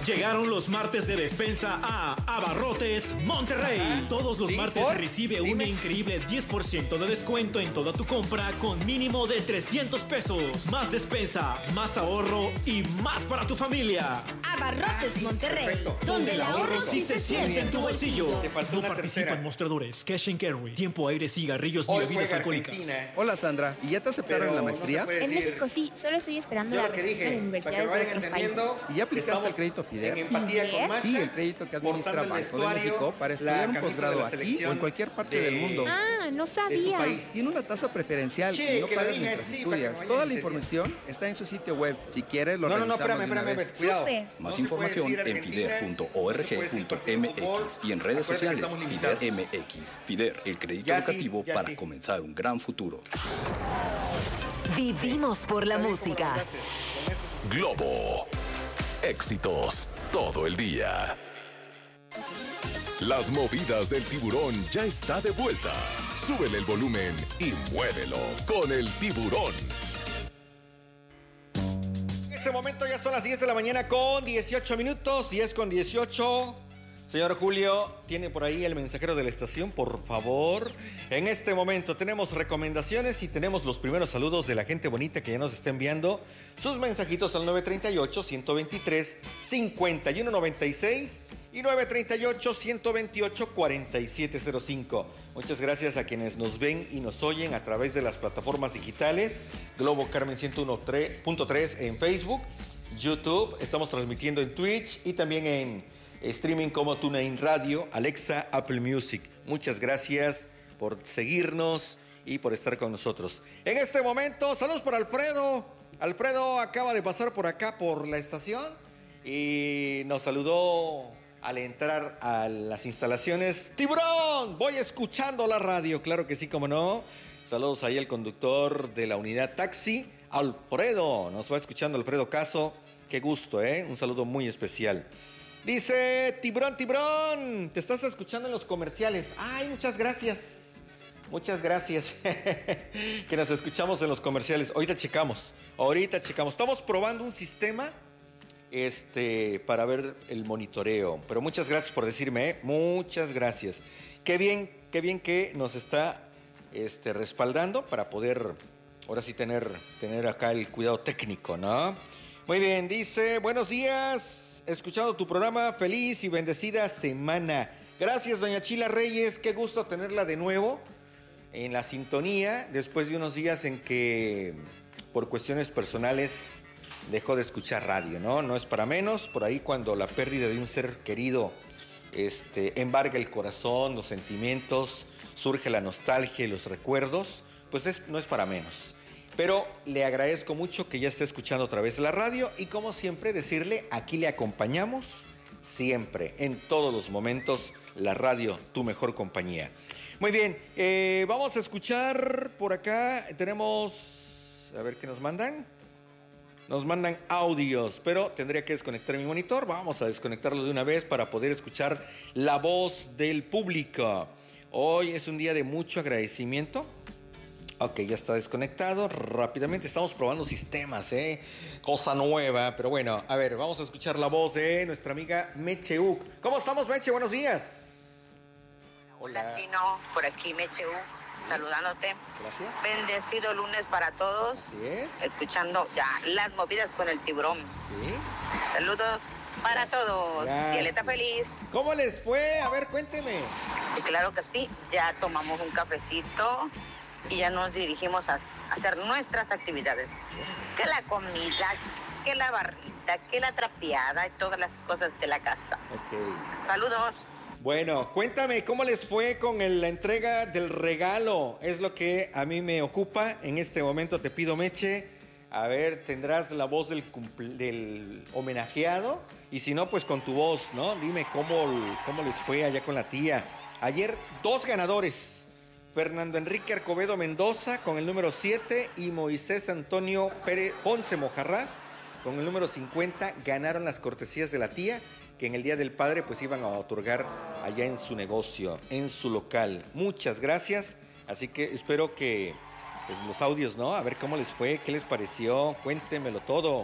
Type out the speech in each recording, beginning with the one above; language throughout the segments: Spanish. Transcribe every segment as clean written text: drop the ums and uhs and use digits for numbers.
Llegaron los martes de despensa a Abarrotes Monterrey. Todos los martes recibe un increíble 10% de descuento en toda tu compra con mínimo de 300 pesos. Más despensa, más ahorro y más para tu familia. Abarrotes Monterrey, perfecto. Donde el ahorro sí se siente en tu bolsillo. No participa en mostradores, cash and carry, tiempo, aire, cigarrillos ni bebidas alcohólicas. Hola Sandra, ¿y ya te aceptaron en la maestría? En México sí, solo estoy esperando la respuesta de universidades de otros países. ¿Y ya aplicaste el crédito FIDER? Sí, el crédito que administra Banco de México para estudiar un posgrado aquí o en cualquier parte del mundo. Ah, no sabía. Tiene una tasa preferencial y no pagas mientras estudias. Toda la información está en su sitio web. Si quieres, lo revisamos de una vez. Cuidado. Más información en fider.org.mx y en redes sociales FIDER MX. FIDER, el crédito educativo para comenzar un gran futuro. Vivimos por la música. Globo. Éxitos todo el día. Las movidas del tiburón ya está de vuelta. Súbele el volumen y muévelo con el tiburón. En este momento ya son las 10 de la mañana con 18 minutos. 10 con 18. Señor Julio, ¿tiene por ahí el mensajero de la estación? Por favor. En este momento tenemos recomendaciones y tenemos los primeros saludos de la gente bonita que ya nos está enviando sus mensajitos al 938-123-5196 y 938-128-4705. Muchas gracias a quienes nos ven y nos oyen a través de las plataformas digitales. Globo Carmen 101.3 en Facebook, YouTube. Estamos transmitiendo en Twitch y también en streaming como TuneIn Radio, Alexa, Apple Music. Muchas gracias por seguirnos y por estar con nosotros. En este momento, saludos para Alfredo. Alfredo acaba de pasar por acá por la estación y nos saludó al entrar a las instalaciones. ¡Tiburón! Voy escuchando la radio. Claro que sí, como no. Saludos ahí al conductor de la unidad taxi, Alfredo. Nos va escuchando Alfredo Caso. Qué gusto, ¿eh? Un saludo muy especial. Dice, Tiburón, te estás escuchando en los comerciales. Ay, muchas gracias. Muchas gracias. Que nos escuchamos en los comerciales. Ahorita checamos. Estamos probando un sistema para ver el monitoreo. Pero muchas gracias por decirme, ¿eh? Muchas gracias. Qué bien que nos está respaldando para poder ahora sí tener acá el cuidado técnico, ¿no? Muy bien, dice, buenos días. Escuchando tu programa, feliz y bendecida semana. Gracias, doña Chila Reyes, qué gusto tenerla de nuevo en la sintonía, después de unos días en que por cuestiones personales dejó de escuchar radio, ¿no? No es para menos, por ahí cuando la pérdida de un ser querido embarga el corazón, los sentimientos, surge la nostalgia y los recuerdos, pues no es para menos. Pero le agradezco mucho que ya esté escuchando otra vez la radio y como siempre decirle, aquí le acompañamos siempre, en todos los momentos, la radio, tu mejor compañía. Muy bien, vamos a escuchar por acá, tenemos, a ver qué nos mandan. Nos mandan audios, pero tendría que desconectar mi monitor. Vamos a desconectarlo de una vez para poder escuchar la voz del público. Hoy es un día de mucho agradecimiento. Ok, ya está desconectado. Rápidamente estamos probando sistemas, cosa nueva. Pero bueno, a ver, vamos a escuchar la voz de nuestra amiga Meche Uc. ¿Cómo estamos, Meche? Buenos días. Hola, Tino. Por aquí Meche Uc, saludándote. Gracias. Bendecido lunes para todos. Así es. Escuchando ya las movidas con el tiburón. Sí. Saludos para todos. Gracias. Violeta feliz. ¿Cómo les fue? A ver, cuénteme. Sí, claro que sí. Ya tomamos un cafecito y ya nos dirigimos a hacer nuestras actividades. Que la comida, que la barrita, que la trapeada y todas las cosas de la casa. Ok. Saludos. Bueno, cuéntame, ¿cómo les fue con la entrega del regalo? Es lo que a mí me ocupa. En este momento te pido, Meche, a ver, tendrás la voz del homenajeado. Y si no, pues con tu voz, ¿no? Dime cómo les fue allá con la tía. Ayer, 2 ganadores. Fernando Enrique Arcobedo Mendoza con el número 7 y Moisés Antonio Pérez Ponce Mojarrás con el número 50 ganaron las cortesías de la tía que en el Día del Padre pues iban a otorgar allá en su negocio, en su local. Muchas gracias, así que espero que pues, los audios, ¿no? A ver cómo les fue, qué les pareció, cuéntemelo todo.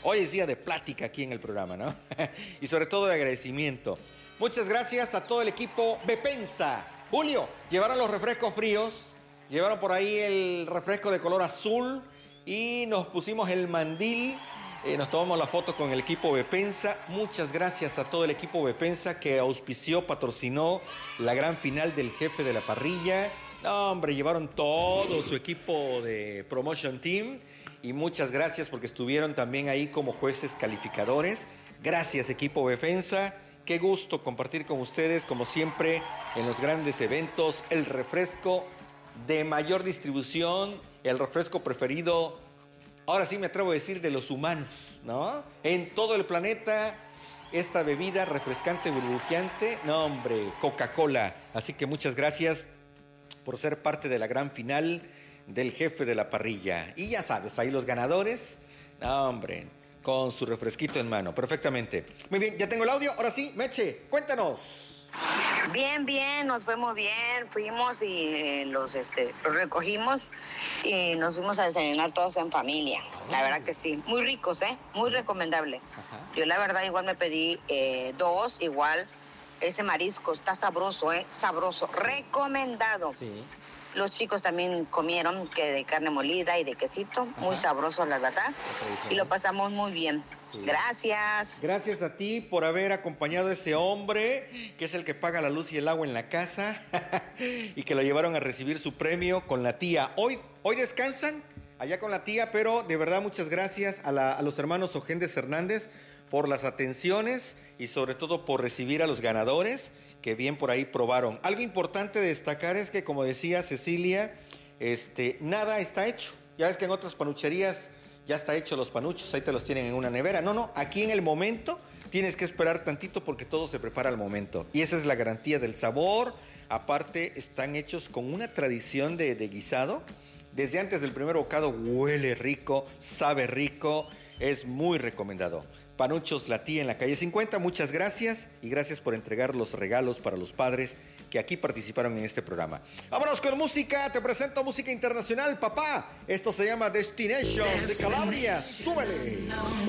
Hoy es día de plática aquí en el programa, ¿no? Y sobre todo de agradecimiento. Muchas gracias a todo el equipo Bepensa. Julio, llevaron los refrescos fríos, llevaron por ahí el refresco de color azul y nos pusimos el mandil. Nos tomamos la foto con el equipo Bepensa. Muchas gracias a todo el equipo Bepensa que auspició, patrocinó la gran final del jefe de la parrilla. No, hombre, llevaron todo su equipo de Promotion Team. Y muchas gracias porque estuvieron también ahí como jueces calificadores. Gracias, equipo Bepensa. Qué gusto compartir con ustedes, como siempre, en los grandes eventos. El refresco de mayor distribución, el refresco preferido, ahora sí me atrevo a decir, de los humanos, ¿no? En todo el planeta, esta bebida refrescante, burbujeante, no hombre, Coca-Cola. Así que muchas gracias por ser parte de la gran final del jefe de la parrilla. Y ya sabes, ahí los ganadores, no hombre, con su refresquito en mano, perfectamente. Muy bien, ya tengo el audio, ahora sí, Meche, cuéntanos. Bien, nos fue muy bien, fuimos y los recogimos y nos fuimos a desayunar todos en familia. La verdad que sí, muy ricos, muy recomendable. Yo la verdad igual me pedí 2, igual ese marisco está sabroso, sabroso, recomendado. Sí. Los chicos también comieron que de carne molida y de quesito, muy sabroso la verdad, y lo pasamos muy bien. Sí. Gracias. Gracias a ti por haber acompañado a ese hombre que es el que paga la luz y el agua en la casa y que lo llevaron a recibir su premio con la tía. Hoy descansan allá con la tía, pero de verdad muchas gracias a los hermanos Ojendes Hernández por las atenciones y sobre todo por recibir a los ganadores que bien por ahí probaron. Algo importante de destacar es que, como decía Cecilia, nada está hecho. Ya ves que en otras panucherías ya está hecho los panuchos, ahí te los tienen en una nevera. No, aquí en el momento tienes que esperar tantito porque todo se prepara al momento. Y esa es la garantía del sabor. Aparte, están hechos con una tradición de guisado. Desde antes del primer bocado huele rico, sabe rico, es muy recomendado. Panuchos La Tía en la calle 50, muchas gracias y gracias por entregar los regalos para los padres que aquí participaron en este programa. Vámonos con música, te presento música internacional, papá. Esto se llama Destination de Calabria. ¡Súbele!